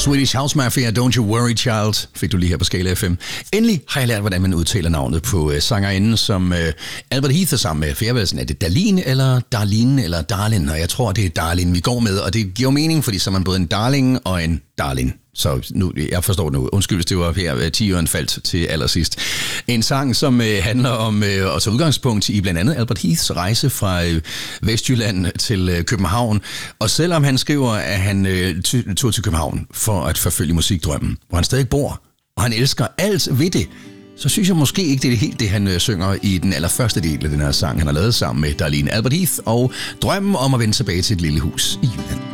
Swedish House Mafia, Don't You Worry Child, fik du lige her på Skala FM. Endelig har jeg lært, hvordan man udtaler navnet på sangerinden, som Albert Heath er sammen med. For jeg ved sådan, er det Darlene eller Darlene eller Darlin? Og jeg tror, det er Darlene, vi går med. Og det giver mening, fordi så er man både en darling og en darling. Så nu, jeg forstår nu. Undskyld, hvis det var her 10 øren faldt til allersidst. En sang, som handler om at tage udgangspunkt i blandt andet Albert Heaths rejse fra Vestjylland til København. Og selvom han skriver, at han tog til København for at forfølge musikdrømmen, hvor han stadig bor, og han elsker alt ved det, så synes jeg måske ikke, det er helt det, han synger i den allerførste del af den her sang, han har lavet sammen med Darlene, Albert Heath og drømmen om at vende tilbage til et lille hus i Jylland.